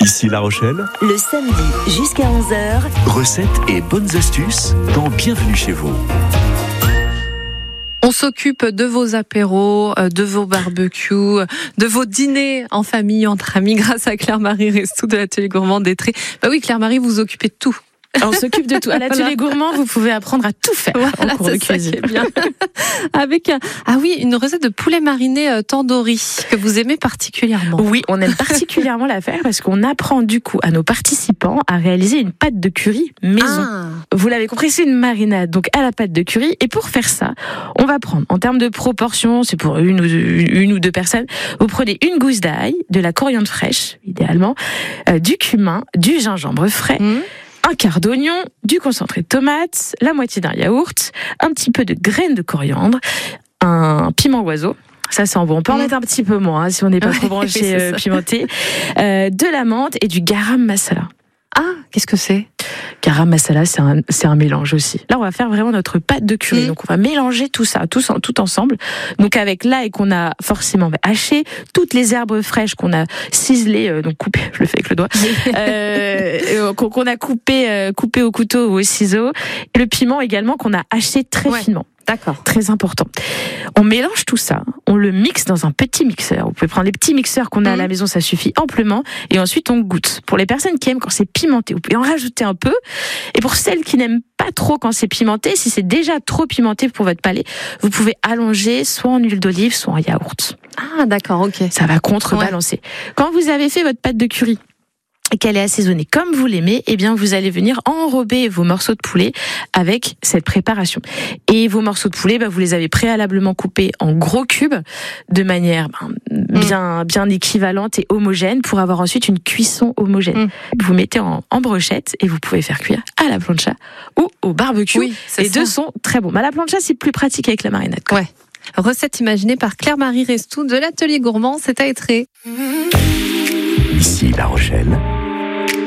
Ici La Rochelle, Le samedi jusqu'à 11h, recettes et bonnes astuces dans Bienvenue chez vous. On s'occupe de vos apéros, de vos barbecues, de vos dîners en famille, entre amis, grâce à Claire-Marie Restou de l'Atelier Gourmand d'Étré. Bah oui, Claire-Marie, vous occupez de tout. On s'occupe de tout. À l'Atelier Gourmand, vous pouvez apprendre à tout faire en cours de cuisine. Bien. Avec une recette de poulet mariné tandoori que vous aimez particulièrement. Oui, on aime particulièrement la faire parce qu'on apprend du coup à nos participants à réaliser une pâte de curry maison. Vous l'avez compris, c'est une marinade donc à la pâte de curry. Et pour faire ça, on va prendre en termes de proportion, c'est pour une ou deux personnes. Vous prenez une gousse d'ail, de la coriandre fraîche, idéalement, du cumin, du gingembre frais. Un quart d'oignon, du concentré de tomate, la moitié d'un yaourt, un petit peu de graines de coriandre, un piment oiseau. Ça sent bon. On peut en mettre un petit peu moins si on n'est pas trop branché pimenté. De la menthe et du garam masala. Ah, qu'est-ce que c'est ? Garam masala, c'est un mélange aussi. Là, on va faire vraiment notre pâte de curry. Donc, on va mélanger tout ça, tout ensemble. Donc, avec l'ail qu'on a forcément haché, toutes les herbes fraîches qu'on a ciselées, donc coupées, je le fais avec le doigt, qu'on a coupé au couteau ou au ciseau, et le piment également qu'on a haché très finement. D'accord. Très important. On mélange tout ça, on le mixe dans un petit mixeur. Vous pouvez prendre les petits mixeurs qu'on a à la maison, ça suffit amplement. Et ensuite, on goûte. Pour les personnes qui aiment quand c'est pimenté, vous pouvez en rajouter un peu. Et pour celles qui n'aiment pas trop quand c'est pimenté, si c'est déjà trop pimenté pour votre palais, vous pouvez allonger soit en huile d'olive, soit en yaourt. Ah, d'accord, ok. Ça va contrebalancer. Quand vous avez fait votre pâte de curry, et qu'elle est assaisonnée comme vous l'aimez, eh bien, vous allez venir enrober vos morceaux de poulet avec cette préparation. Et vos morceaux de poulet, vous les avez préalablement coupés en gros cubes, de manière bien équivalente et homogène, pour avoir ensuite une cuisson homogène. Vous mettez en brochette et vous pouvez faire cuire à la plancha ou au barbecue. Oui, les deux sont très bons. Mais à la plancha, c'est plus pratique avec la marinade. Ouais. Recette imaginée par Claire-Marie Restou de l'Atelier Gourmand, c'est à Étré. Ici La Rochelle,